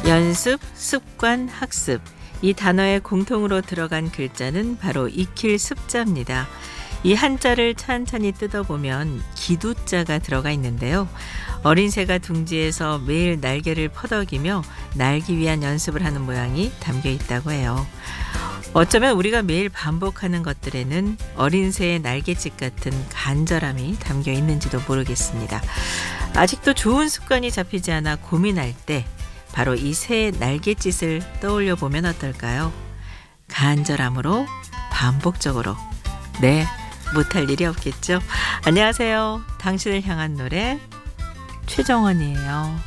연습, 습관, 학습. 이 단어에 공통으로 들어간 글자는 바로 익힐 습자입니다. 이 한자를 찬찬히 뜯어보면 기두자가 들어가 있는데요. 어린 새가 둥지에서 매일 날개를 퍼덕이며 날기 위한 연습을 하는 모양이 담겨 있다고 해요. 어쩌면 우리가 매일 반복하는 것들에는 어린 새의 날갯짓 같은 간절함이 담겨 있는지도 모르겠습니다. 아직도 좋은 습관이 잡히지 않아 고민할 때 바로 이 새의 날갯짓을 떠올려 보면 어떨까요? 간절함으로 반복적으로 못할 일이 없겠죠. 안녕하세요. 당신을 향한 노래 최정원이에요.